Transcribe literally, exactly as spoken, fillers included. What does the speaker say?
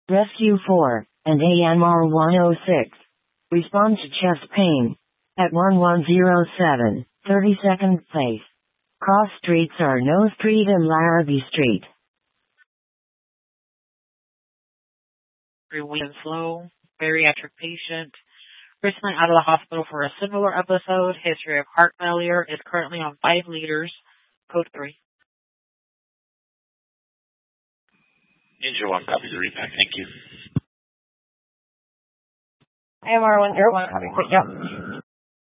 Rescue four, and A M R one oh six. Respond to chest pain. At one one zero seven, thirty-second place. Cross streets are No Street and Larrabee Street. Weak and slow, bariatric patient. Recently out of the hospital for a similar episode. History of heart failure. Is currently on five liters. Code three. Ninja one, copy the repack. Thank you. A M R one zero one, copy. Yep.